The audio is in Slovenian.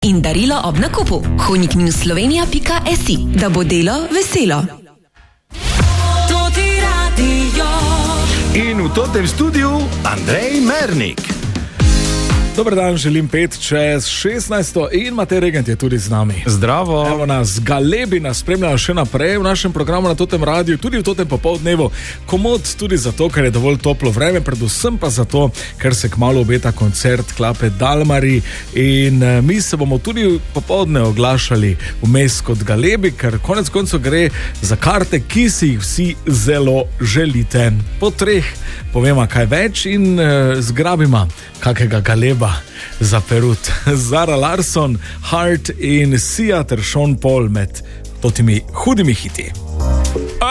In darilo ob nakupu. Hunik-Slovenija.si, da bo delo veselo. In v totem studiu Andrej Mernik. Dober dan, želim 5:16 in Matej Regent je tudi z nami. Zdravo. Evo nas, galebi nas spremljajo še naprej v našem programu na totem radiju, tudi v totem popoldnevu. Komod tudi zato, ker je dovolj toplo vreme, predvsem pa zato, ker se kmalu obeta koncert Klape Dalmari in mi se bomo tudi popoldne oglašali vmes kot galebi, ker konec koncev gre za karte, ki si jih vsi zelo želite. Po 3 povemo kaj več in zgrabimo kakega galeba za Perut. Zara Larsson, Heart in Sia ter Sean Paul med totimi hudimi hiti.